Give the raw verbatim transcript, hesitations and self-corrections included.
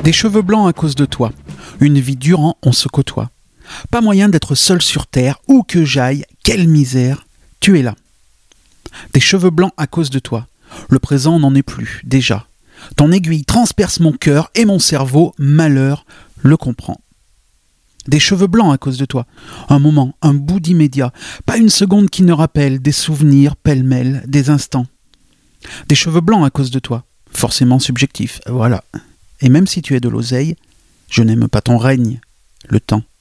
Des cheveux blancs à cause de toi. Une vie durant, on se côtoie. Pas moyen d'être seul sur terre, où que j'aille, quelle misère, tu es là. Des cheveux blancs à cause de toi. Le présent n'en est plus, déjà. Ton aiguille transperce mon cœur et mon cerveau, malheur, le comprend. Des cheveux blancs à cause de toi. Un moment, un bout d'immédiat. Pas une seconde qui ne rappelle des souvenirs pêle-mêle, des instants. Des cheveux blancs à cause de toi. Forcément subjectif, voilà. Et même si tu es de l'oseille, je n'aime pas ton règne, le temps.